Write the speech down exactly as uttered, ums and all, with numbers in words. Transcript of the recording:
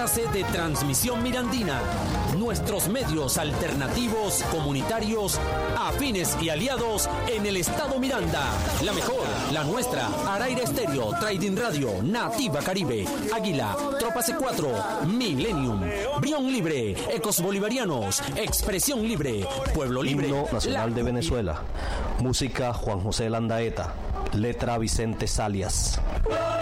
Enlace de Transmisión Mirandina. Nuestros medios alternativos, comunitarios, afines y aliados en el estado Miranda. La mejor, la nuestra. Araira Estéreo, Trading Radio, Nativa Caribe, Águila, Tropa C cuatro, Millennium, Brión Libre, Ecos Bolivarianos, Expresión Libre, Pueblo Libre. Himno Nacional la... de Venezuela. Música Juan José Landaeta. Letra Vicente Salias.